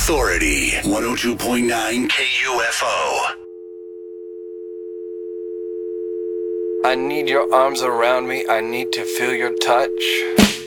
Authority, 102.9 KUFO. I need your arms around me. I need to feel your touch.